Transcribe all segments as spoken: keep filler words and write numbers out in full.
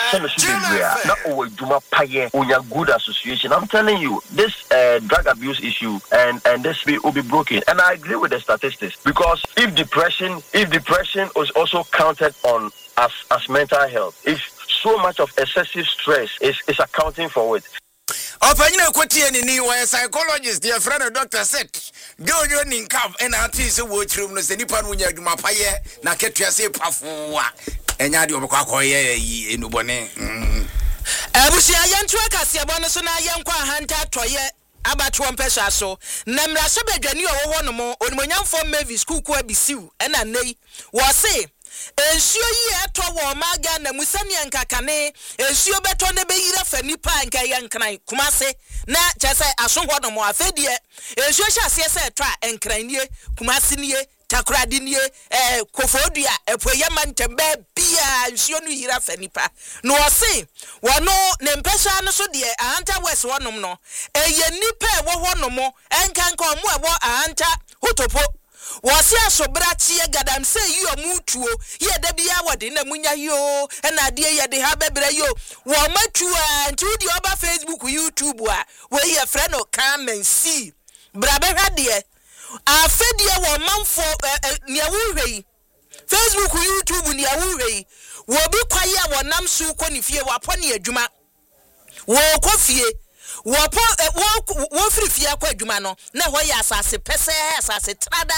Not always Juma Paye or your good association. I'm telling you, this uh, drug abuse issue and, and this will be broken. And I agree with the statistics because if depression, if depression was also counted on as, as mental health, if so much of excessive stress is, is accounting for it. Opanyina kwoti ani wa psychologist dear friend of doctor said do you nin cap and anti so watch room no se nipa no nya adwuma paye na ketua se pafo a enya de obekwa akoye yi enubone abusi ayantu akase abo no so na ayenkwa hanta toye abato mpesa so na mra so badwani owo no mo onimonyamfo Mavis school ko abisiu na nei wo se ensuo yi eto wo maga na musani ankakane ensuo beto ne beyira fa nipa anka yankran kumase na chese asonho no mo afedie ensuo hyase se eto a enkranie kumase nie takrade nie eh kofodua epoye mantembe bia ensuo no yira fa nipa no wose wono ne mpesa no so de ahanta west wonom no eye nipa e wo honom enkanka omo ebo ahanta hotopo wasi asobrachi gadam say you amutuo ye da bia wode na munya yo na de ye de ha bebre yo wo matua nti udi oba Facebook YouTube a we ye friend no come and see bra be hade afedie wo manfo ne awuhwei Facebook YouTube ne awuhwei wo bi kwaye wo nam su ko ne fie wo apone adwuma wo kofie wo po wo frifia kwa adwuma no na ho ya asase pese asase trada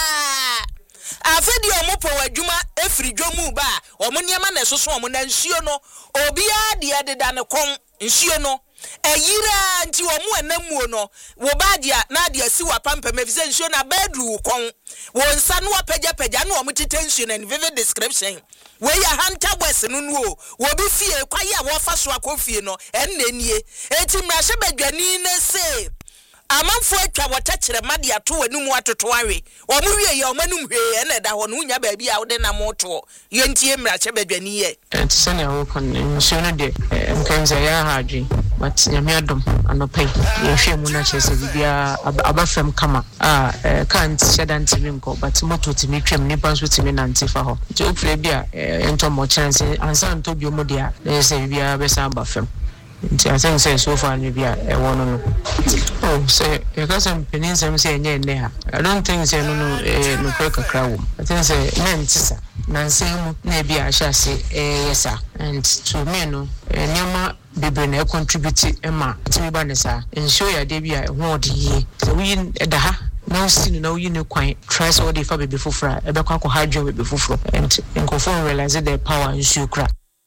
afedi omo po adwuma efri dwomu ba omo niema na soso omo na nsuo no obia de de da ne kon nsuo no eyira nti omo anamuo no wo badia na de asi wa pampa mevise nsuo na bedru kon wo nsa no apagya pagya na omo tete nsuo na vivid description we ya hanta west no no wo bi fie kwaye a wo fa so akofie no ennenie eti mrahye badwani ne se amanfo atwa wotachire made ato wanumu atoto awe wo mu wie ye omanum hwe na da ho no nya ba bi a wo de na moto yentie mrahye badwani ye enti sene wo kon nsuo no de nkanze ya hadwi but nyame adom anopai ye hwe mu na chese bibia abafam kama ah can't shed antimi nko but moto timi twem nipa so timi nantifa ho nti ofre bia ento mo chance ansa nto bi omo dia na se bibia be sa abafam nti I think say so far ni bia e wono no oh say you got some penin some say nye ne ha I don't think say no no eh no kakra wo I think say na ntisa na nsemu na bia ahase eh yesa and to me no nyama bebe na contribute ema timi ba ne sa ensure ya de bia ho ode yi so we da ha now see no you know quite try so dey for baby fufura e be kwa kwa hadwo baby fufuro and nkofo realize the power in shukra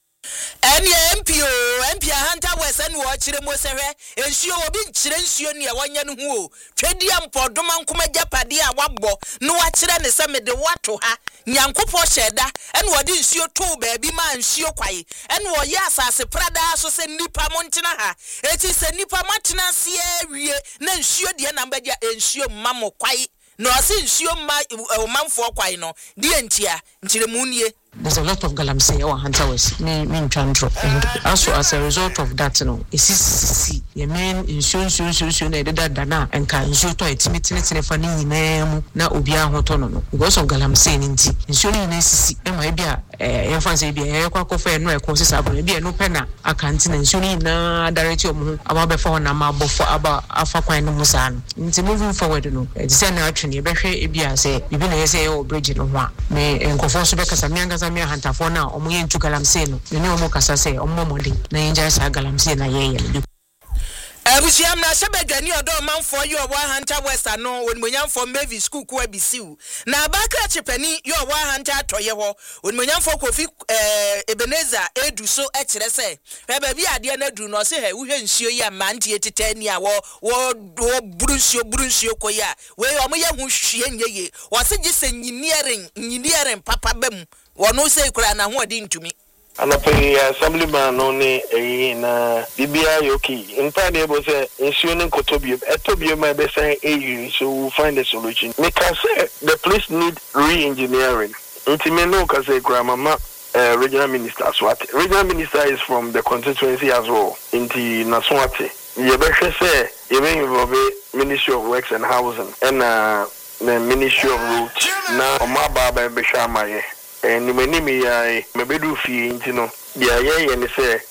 Any M P O, M P Hunter West and watch the Mosere, and she will be Chirension near one yan who, Tredium for Doman Kumaja Padia Wabo, no watcher and the summit the water ha, Nyankopo Shedda, and what is your two baby man, Shiokwai, and what yes as a Prada so send Nipa Montana, it is a Nipa Martina Sierra, then sure the number and sure Mammo Quai. No, I see sure my man for quite no, Dientia, Chiremunie. There's a lot of galamsey or Hunter West, me, me, Chandro. And also, as a result of that, you know, it's C. Your main insurance, insurance, that Dana, and can shoot to it, meeting it in a funny name, now Ubia Hotono, because of galamsey in tea. Insurance, C. M. I B A, a fancy be a coffee and no courses, I will be a no penna, a canteen, and soon na director about before Nama before about Alpha Quine Musan. Into moving forward, you know, it's an action, you better be a say, even a say, oh, Bridget, no one may and conform to because I'm younger. Zamia hanta for now omo yentu galamseno you know omo kasa say omo modi na yenja sa galamse na yeye Abusiam na sebedwani odo manfo yo wa Hunter West ano onimonyam for Mavis school ko abisiu na abakra chepani yo wa Hunter atoye ho onimonyam for Kofi eh Ebenezer edu so e kire se ba bi ade na du no se he wo hwe nsuo yi amante etitani a wo wo burunsuo burunsuo ko ya we omo ye hu hwie nyeye wo se gise engineering engineering papa bam wono se kura na ho ade ntumi Anapay assemblyman only a na Bibia Yoki. In time, they was a insuring Kotobium. Etobium might be saying A, so we'll find a solution. Because the police need re-engineering. Intimeno Kase Grandmama, regional minister Swati. Regional minister is from the constituency as well. Inti Naswati. Yebeshe say, even involve Ministry of Works and Housing and uh, the Ministry of Roads. Now, Omaba Beshamaye. And many me I maybe do fee into no. Yeah, yeah, and say